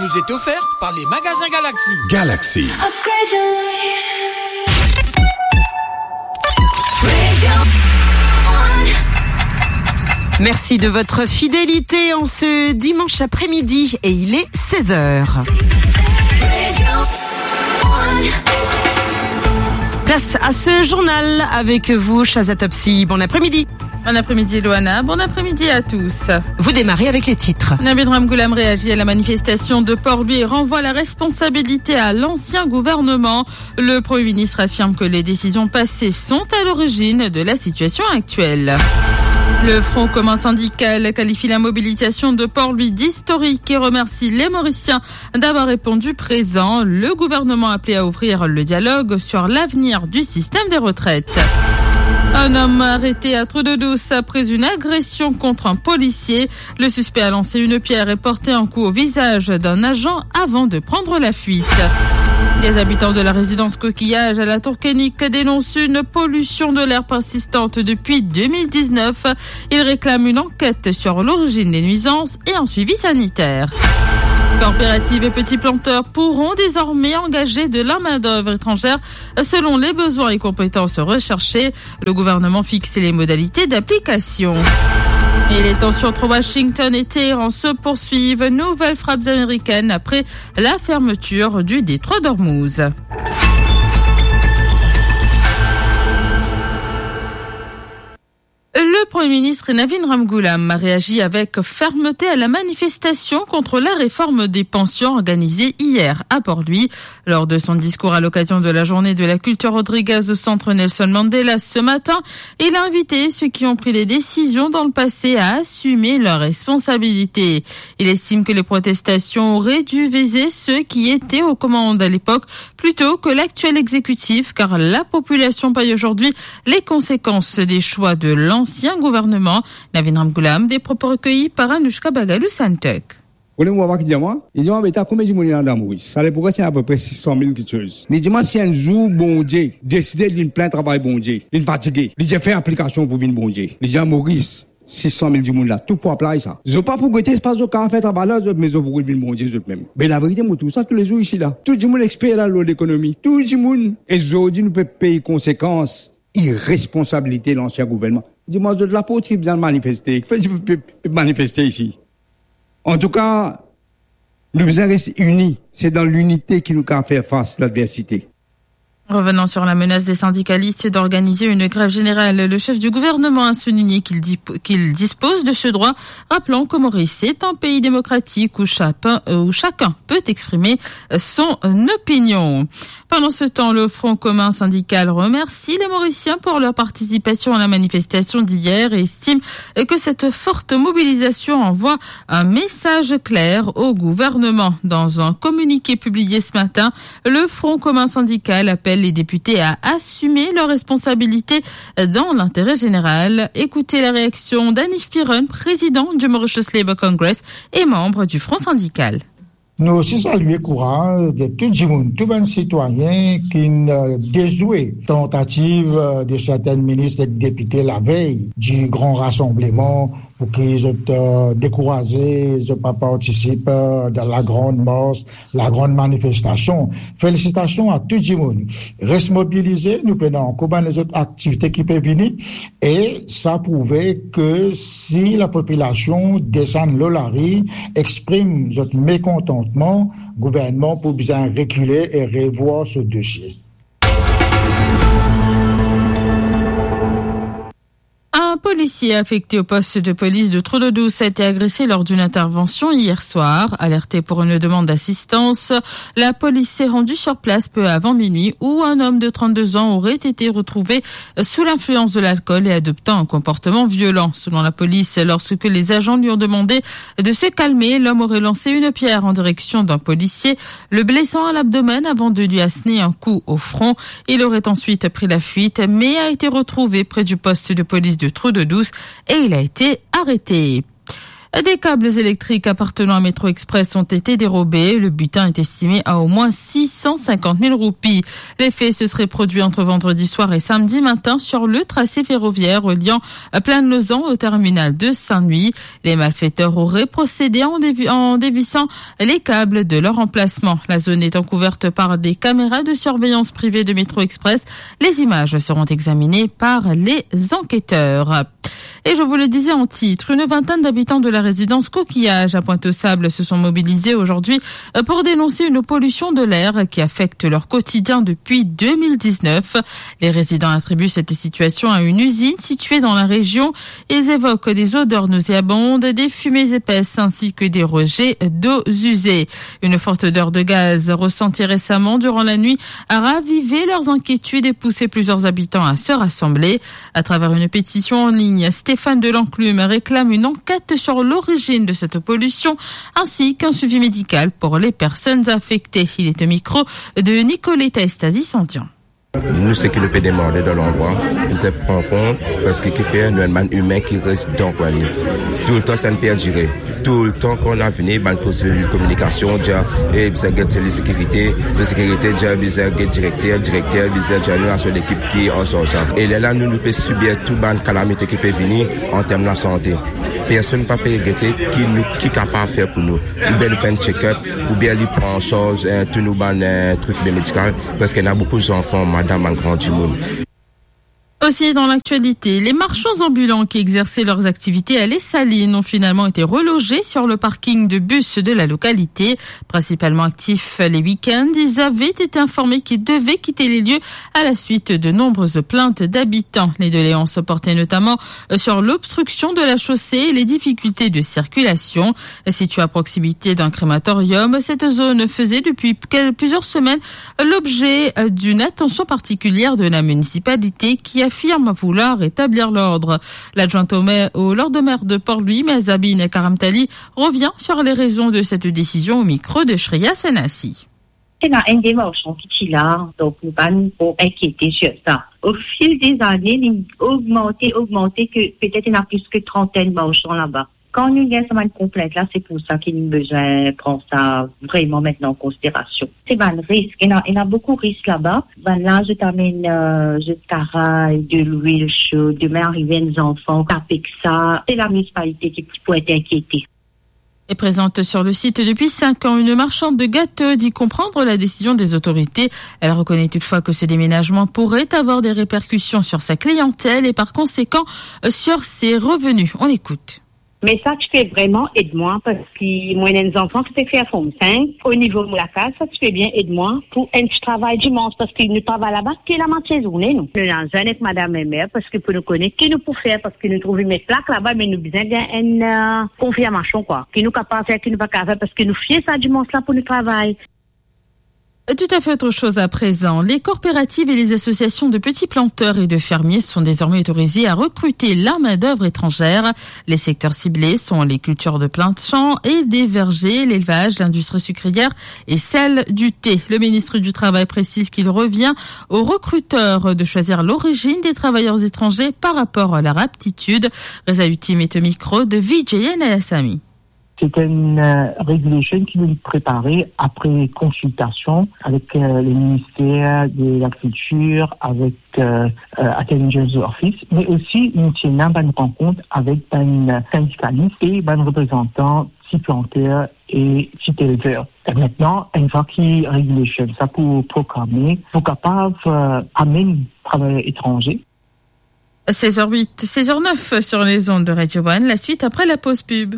vous est offerte par les magasins Galaxy. Galaxy. Merci de votre fidélité en ce dimanche après-midi et il est 16h. Place à ce journal avec vous, Shazia Topsy. Bon après-midi. Bon après-midi, Loana. Bon après-midi à tous. Vous démarrez avec les titres. Navin Ramgoolam réagit à la manifestation de Port-Louis et renvoie la responsabilité à l'ancien gouvernement. Le Premier ministre affirme que les décisions passées sont à l'origine de la situation actuelle. Le Front commun syndical qualifie la mobilisation de Port-Louis d'historique et remercie les Mauriciens d'avoir répondu présent. Le gouvernement a appelé à ouvrir le dialogue sur l'avenir du système des retraites. Un homme arrêté à Trou-de-Douce après une agression contre un policier. Le suspect a lancé une pierre et porté un coup au visage d'un agent avant de prendre la fuite. Les habitants de la résidence Coquillage à la Tourcanique dénoncent une pollution de l'air persistante depuis 2019. Ils réclament une enquête sur l'origine des nuisances et un suivi sanitaire. Coopératives et petits planteurs pourront désormais engager de la main-d'œuvre étrangère selon les besoins et compétences recherchées. Le gouvernement fixe les modalités d'application. Et les tensions entre Washington et Téhéran se poursuivent. Nouvelles frappes américaines après la fermeture du détroit d'Ormuz. Le Premier ministre Navin Ramgoolam a réagi avec fermeté à la manifestation contre la réforme des pensions organisée hier à Port-Louis. Lors de son discours à l'occasion de la journée de la culture Rodriguez au centre Nelson Mandela ce matin, il a invité ceux qui ont pris les décisions dans le passé à assumer leurs responsabilités. Il estime que les protestations auraient dû viser ceux qui étaient aux commandes à l'époque plutôt que l'actuel exécutif, car la population paye aujourd'hui les conséquences des choix de l'ancien gouvernement. Navin Ramgoolam, des propos recueillis par Anushka Bagalou-Santek. Vous voulez voir qui dit moi? Ils ont amélioré combien de monde dans Maurice? Ça pourquoi c'est à peu près 600 000 choses. Les dimanches, si un jour, bon Dieu, décidé d'une plein travail, bon Dieu, d'une fatigué, ils ont fait application pour venir bon Dieu. Les gens Maurice, 600 000 du monde là, tout pour appeler ça. Ils ont pas pour goûter, c'est pas ce qu'on fait travail là, mais ils ont pour venir bon Dieu, eux même. Mais la vérité, moi, tout ça, tous les jours ici là, tout le monde expert là, l'économie, tout le monde, et aujourd'hui, nous pouvons payer conséquences, irresponsabilité de l'ancien gouvernement. Dis-moi, de la poterie bien manifester. Manifester ici. En tout cas, nous devons rester unis. C'est dans l'unité qui nous fait faire face à l'adversité. Revenant sur la menace des syndicalistes d'organiser une grève générale, le chef du gouvernement a souligné qu'il dispose de ce droit, rappelant que Maurice est un pays démocratique où chacun peut exprimer son opinion. Pendant ce temps, le Front commun syndical remercie les Mauriciens pour leur participation à la manifestation d'hier et estime que cette forte mobilisation envoie un message clair au gouvernement. Dans un communiqué publié ce matin, le Front commun syndical appelle les députés à assumer leurs responsabilités dans l'intérêt général. Écoutez la réaction d'Anif Piron, président du Mauritius Labour Congress et membre du Front syndical. Nous aussi saluons le courage de tout le monde, tout un citoyen qui déjouait tentative de certains ministres et députés la veille du grand rassemblement pour qu'ils soient découragés, ils pas participent dans la grande marche, la grande manifestation. Félicitations à tout le monde. Reste mobilisé, nous prenons en compte les autres activités qui peuvent venir et ça prouvait que si la population descend l'olari, exprime notre mécontentement, le gouvernement pour bien reculer et revoir ce dossier. Un policier affecté au poste de police de Trou-de-Douce a été agressé lors d'une intervention hier soir. Alerté pour une demande d'assistance, la police s'est rendue sur place peu avant minuit où un homme de 32 ans aurait été retrouvé sous l'influence de l'alcool et adoptant un comportement violent. Selon la police, lorsque les agents lui ont demandé de se calmer, l'homme aurait lancé une pierre en direction d'un policier, le blessant à l'abdomen avant de lui asséner un coup au front. Il aurait ensuite pris la fuite mais a été retrouvé près du poste de police de Trou-de-Douce et il a été arrêté. Des câbles électriques appartenant à Métro Express ont été dérobés. Le butin est estimé à au moins 650 000 roupies. Les faits se seraient produits entre vendredi soir et samedi matin sur le tracé ferroviaire reliant Plaine-Lausanne au terminal de Saint-Louis. Les malfaiteurs auraient procédé en dévissant les câbles de leur emplacement. La zone étant couverte par des caméras de surveillance privées de Métro Express, les images seront examinées par les enquêteurs. Et je vous le disais en titre, une vingtaine d'habitants de la résidence Coquillage à Pointe-aux-Sables se sont mobilisés aujourd'hui pour dénoncer une pollution de l'air qui affecte leur quotidien depuis 2019. Les résidents attribuent cette situation à une usine située dans la région. Ils évoquent des odeurs nauséabondes, des fumées épaisses ainsi que des rejets d'eau usée. Une forte odeur de gaz ressentie récemment durant la nuit a ravivé leurs inquiétudes et poussé plusieurs habitants à se rassembler. À travers une pétition en ligne, Stéphane de l'Enclume réclame une enquête sur l'origine de cette pollution ainsi qu'un suivi médical pour les personnes affectées. Il est au micro de Nicoletta Estasi-Santian. Nous, ce qui nous peut demander dans l'endroit, nous se prend compte parce que qui fait un man humain qui reste dans quoi. Tout le temps, ça ne peut durer. Tout le temps qu'on a venu, ban conseil communication, déjà, et bisa get la sécurité, déjà, bisa get directeur, bisa déjà nous sur l'équipe qui en sort ça. Et là, nous pouvons subir toute ban calamité qui peut venir en termes de santé. Personne ne peut pas regretter qui est capable de faire pour nous. Ou bien nous faire un check-up, ou bien lui prendre en charge tout nous ban truc de médical, parce qu'il y a beaucoup d'enfants, madame, en grand du monde. Aussi dans l'actualité, les marchands ambulants qui exerçaient leurs activités à Les Salines ont finalement été relogés sur le parking de bus de la localité. Principalement actifs les week-ends, ils avaient été informés qu'ils devaient quitter les lieux à la suite de nombreuses plaintes d'habitants. Les doléances portaient notamment sur l'obstruction de la chaussée et les difficultés de circulation. Située à proximité d'un crématorium, cette zone faisait depuis plusieurs semaines l'objet d'une attention particulière de la municipalité qui affirme vouloir rétablir l'ordre. L'adjointe au Lord Maire de Port-Louis, Mazabine Karamtali, revient sur les raisons de cette décision au micro de Shreya Senassi. C'est une démarche qui est là, donc nous pas nous inquiéter sur ça. Au fil des années, il augmenté que peut-être il y en a plus que 30 marchands là-bas. Quand nous avons une semaine complète, là, c'est pour ça qu'il y a besoin de prendre ça vraiment maintenant en considération. C'est un risque. Il y a beaucoup de risques là-bas. Là, je t'amène, je t'arraille de l'huile chaude, demain arriver les enfants, avec ça. C'est la municipalité qui peut être inquiétée. Est présente sur le site depuis 5 ans. Une marchande de gâteaux dit comprendre la décision des autorités. Elle reconnaît toutefois que ce déménagement pourrait avoir des répercussions sur sa clientèle et par conséquent sur ses revenus. On l'écoute. Mais ça, tu fais vraiment aide-moi parce que moi, les enfants, c'est fait à Forme 5. Au niveau de la case, ça, tu fais bien aide-moi pour un petit travail dimanche parce que nous travaillons là-bas, qui est la moitié journée, nous. Nous avons avec madame et mère parce que pour nous connaître, qui nous pour faire parce que nous trouvons mes plaques là-bas, mais nous besoin d'une confirmation, quoi. Qui nous capable de faire, qui nous pas capable faire parce que nous fions ça dimanche là pour nous travailler. Tout à fait autre chose à présent. Les coopératives et les associations de petits planteurs et de fermiers sont désormais autorisées à recruter la main-d'œuvre étrangère. Les secteurs ciblés sont les cultures de plein champ et des vergers, l'élevage, l'industrie sucrière et celle du thé. Le ministre du Travail précise qu'il revient aux recruteurs de choisir l'origine des travailleurs étrangers par rapport à leur aptitude. Reza Utim est au micro de Vijay Nalasami. C'est une régulation qui nous est préparée après consultation avec le ministère de la Culture, avec Intelligence Office, mais aussi nous tenons une rencontre avec un syndicaliste et un représentant petit planteur et petit éleveur. Et maintenant, une fois qu'il régulation, ça pour programmer, pour capable amener travailleurs étrangers. 16h08, 16h09 sur les ondes de Radio One. La suite après la pause pub.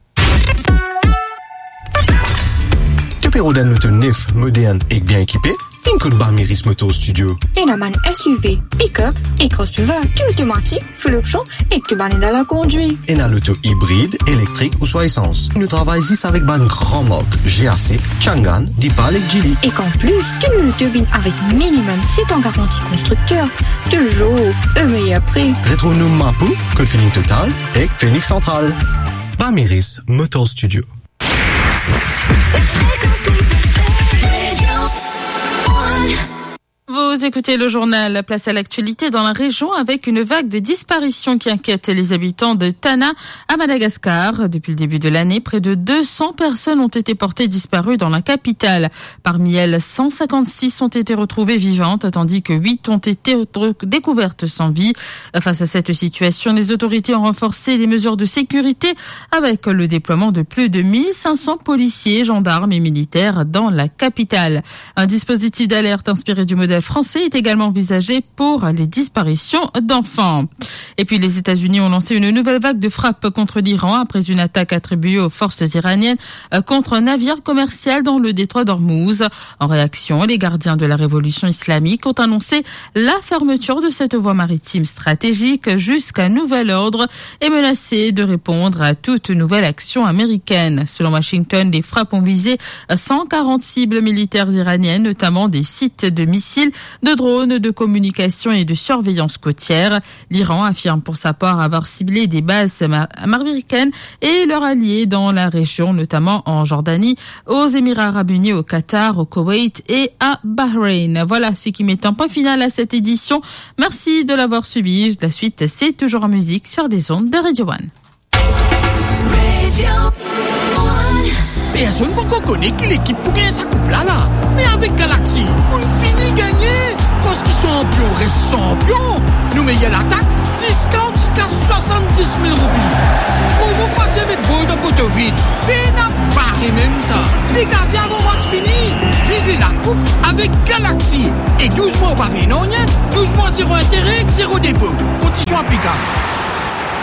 Pour un auto neuf, moderne et bien équipé, une coup de Barmiris Motor Studio. Et la manne SUV, pick-up et crossover, qui automatique, full option et que ban dans la conduite. Et un auto hybride, électrique ou soit essence. Nous travaillons ici avec ban grand marque GAC, Changan, Dipal et Geely. Et qu'en plus, que nous turbine avec minimum 7 ans garantie constructeur. Toujours un meilleur prix. Retrouve-nous Mapou, Code Feeling Total et Phoenix Central. Barmiris Motor Studio. Vous écoutez le journal Place à l'actualité dans la région avec une vague de disparitions qui inquiète les habitants de Tana à Madagascar. Depuis le début de l'année, près de 200 personnes ont été portées disparues dans la capitale. Parmi elles, 156 ont été retrouvées vivantes, tandis que 8 ont été découvertes sans vie. Face à cette situation, les autorités ont renforcé les mesures de sécurité avec le déploiement de plus de 1500 policiers, gendarmes et militaires dans la capitale. Un dispositif d'alerte inspiré du modèle français est également envisagé pour les disparitions d'enfants. Et puis les États-Unis ont lancé une nouvelle vague de frappes contre l'Iran après une attaque attribuée aux forces iraniennes contre un navire commercial dans le détroit d'Ormuz. En réaction, les gardiens de la révolution islamique ont annoncé la fermeture de cette voie maritime stratégique jusqu'à nouvel ordre et menacé de répondre à toute nouvelle action américaine. Selon Washington, les frappes ont visé 140 cibles militaires iraniennes, notamment des sites de missiles, de drones, de communication et de surveillance côtière. L'Iran affirme pour sa part avoir ciblé des bases américaines et leurs alliés dans la région, notamment en Jordanie, aux Émirats arabes unis, au Qatar, au Koweït et à Bahreïn. Voilà ce qui met un point final à cette édition. Merci de l'avoir suivi. La suite, c'est toujours en musique sur des ondes de Radio One. Personne ne connaît qui l'équipe pour gagner sa coupe là. Mais avec Galaxy, on finit gagner. Parce qu'ils sont champions, restent champions. Nous meilleurs l'attaque, discount jusqu'à 70 000 roupies. Promo parti avec Gold de Potovide. Mais n'a pas même ça. Dégazez avant match fini. Vivez la coupe avec Galaxy. Et 12 mois au pari, non, 12 mois zéro intérêt, zéro dépôt. Conditions applicables.